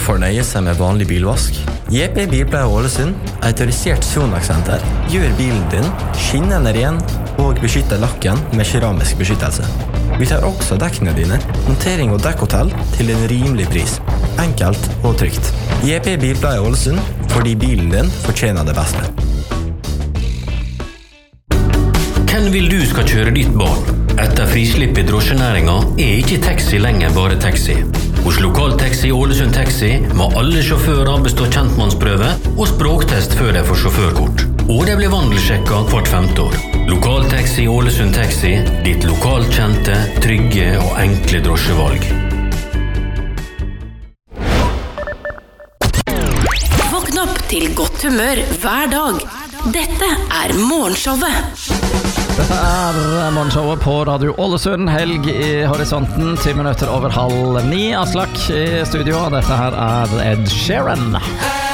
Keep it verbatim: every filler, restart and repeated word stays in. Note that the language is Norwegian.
fornøye seg med vanlig bilvask? J P Bilpleie Ålesund, autorisert Sonax-senter, gjør bilen din skinnende ren og beskytter lakken med keramisk beskyttelse. Vi tar også dekkene dine, montering og dekkhotell til en rimelig pris. Enkelt og trygt. J P Bilpleie Ålesund, fordi bilen din fortjener det beste. Hvem vil du skal kjøre ditt barn? Etter frislipp i drosjenæringen er ikke taxi lenger bare taxi. Hos Lokaltaxi Ålesund Taxi må alle sjåfører bestå kjentmannsprøve og språktest før de får sjåførkort. Og de blir vandelsjekket hvert femte år. Lokaltaxi Ålesund Taxi, ditt lokalkjente, trygge og enkle drosjevalg. Våkn opp til godt humør hver dag. Dette er Morgenshowet. Dette er Morgenshowet på Radio Ålesund. Helg i horisonten, ti minutter over halv ni. Aslak i studio. Dette her er Ed Sheeran.